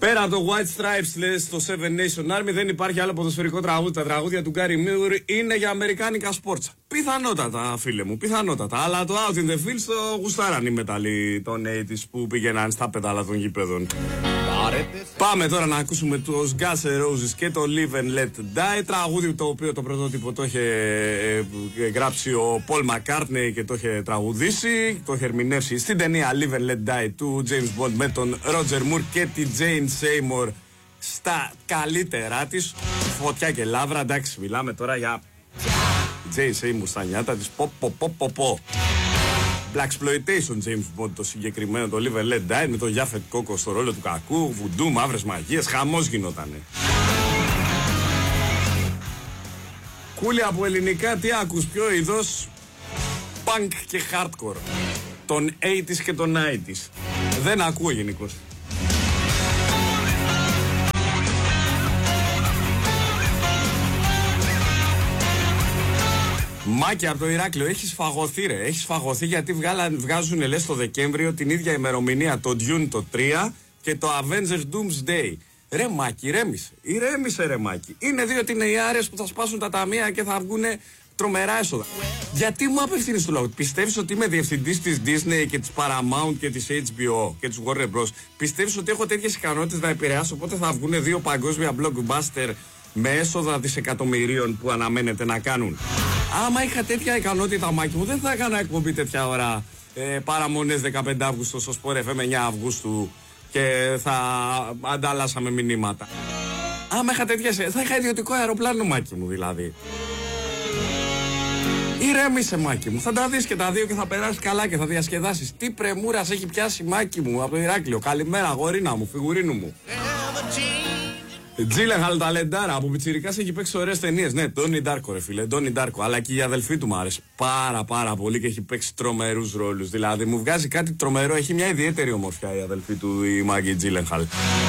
Πέρα από το White Stripes, λέει στο Seven Nation Army, δεν υπάρχει άλλο ποδοσφαιρικό τραγούδι. Τα τραγούδια του Gary Moore είναι για αμερικάνικα σπόρτσα. Πιθανότατα, φίλε μου, πιθανότατα. Αλλά το Out in the Fields το γουστάραν οι μεταλλοί των 80's που πήγαιναν στα πέταλα των γήπεδων. Πάμε τώρα να ακούσουμε τους Guns N' Roses και το Live and Let Die. Τραγούδι το οποίο το πρωτότυπο το είχε γράψει ο Paul McCartney και το είχε τραγουδήσει. Το είχε ερμηνεύσει στην ταινία Live and Let Die του James Bond με τον Roger Moore και τη Jane Seymour στα καλύτερά της. Φωτιά και λάβρα, εντάξει, μιλάμε τώρα για Jane Seymour στα νιάτα της. Πο. Blaxploitation James Bond το συγκεκριμένο, το Live and Let Die, με τον Γιάφετ Κόκο στο ρόλο του κακού, βουντού, μαύρες μαγείες, χαμός γινότανε. Κούλη από ελληνικά, τι άκους, ποιο είδος? Punk και hardcore, των 80's και των 90's. Δεν ακούω γενικώς. Μάκη από το Ηράκλειο, έχεις φαγωθεί ρε, έχεις φαγωθεί γιατί βγάζουν λες το Δεκέμβριο την ίδια ημερομηνία το Dune το 3 και το Avengers Doomsday. Ρε Μάκη, ηρέμησε ρε Μάκη. Είναι δύο ταινιάρες που θα σπάσουν τα ταμεία και θα βγουν τρομερά έσοδα. Γιατί μου απευθύνεις το λόγο? Πιστεύεις ότι είμαι διευθυντής της Disney και της Paramount και της HBO και της Warner Bros? Πιστεύεις ότι έχω τέτοιες ικανότητες να επηρεάσω οπότε θα βγουν δύο παγκόσμια blockbuster με έσοδα δισεκατομμυρίων που αναμένεται να κάνουν? Άμα είχα τέτοια ικανότητα, Μάκη μου, δεν θα έκανα εκπομπή τέτοια ώρα παραμονές 15 Αύγουστο στο Sport FM 9 Αυγούστου και θα ανταλλάσσαμε μηνύματα. Άμα είχα τέτοια, θα είχα ιδιωτικό αεροπλάνο, Μάκη μου, δηλαδή. Ηρέμησε, Μάκη μου, θα τα δεις και τα δύο και θα περάσεις καλά και θα διασκεδάσεις. Τι πρεμούρας έχει πιάσει, Μάκη μου, από το Ηράκλειο. Καλημέρα, γορίνα μου, φιγουρίνου μου. Τζίλενχαλ ταλεντάρα, από πιτσιρικάς έχει παίξει ωραίες ταινίες. Ναι, Ντόνι Ντάρκο, ρε φίλε, Ντόνι Ντάρκο. Αλλά και η αδελφή του μου άρεσε πάρα πολύ και έχει παίξει τρομερούς ρόλους. Δηλαδή μου βγάζει κάτι τρομερό, έχει μια ιδιαίτερη ομορφιά η αδελφή του, η Μάγκη Τζίλενχαλ.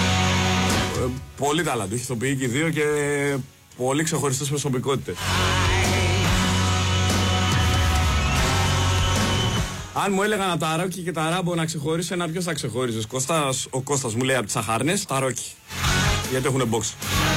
Πολύ ταλαντού, έχει ηθοποιεί και δύο και πολύ ξεχωριστές προσωπικότητες. Αν μου έλεγαν από τα Ρόκι και τα Ράμπο να ξεχωρίσει ένα, ποιος θα ξεχώριζες? Ο Κώστας μου λέει από τις Αχάρνες, τα Ρόκι. Γιατί έχουν box.